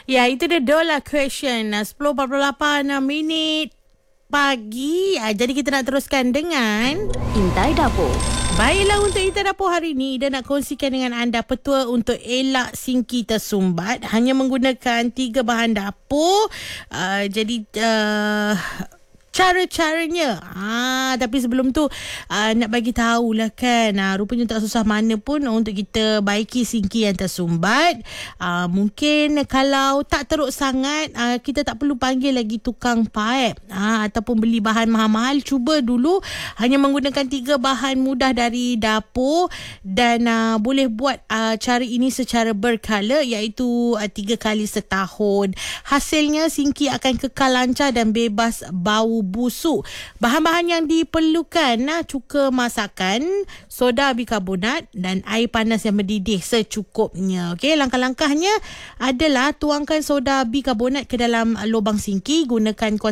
Ya, itu dia Dola Question. 10.48 minit pagi. Jadi kita nak teruskan dengan Intai Dapur. Baiklah, untuk Intai Dapur hari ni, dia nak kongsikan dengan anda petua untuk elak singki tersumbat hanya menggunakan 3 bahan dapur. Jadi cara-caranya. Tapi sebelum tu nak bagi tahulah kan. Rupanya tak susah mana pun untuk kita baiki singki yang tersumbat. Mungkin kalau tak teruk sangat, kita tak perlu panggil lagi tukang paip ataupun beli bahan mahal-mahal. Cuba dulu hanya menggunakan 3 bahan mudah dari dapur dan boleh buat cara ini secara berkala, iaitu 3 kali setahun. Hasilnya singki akan kekal lancar dan bebas bau busuk. Bahan-bahan yang diperlukan: cuka masakan, soda bikarbonat dan air panas yang mendidih secukupnya. Okey, langkah-langkahnya adalah tuangkan soda bikarbonat ke dalam lubang singki. Gunakan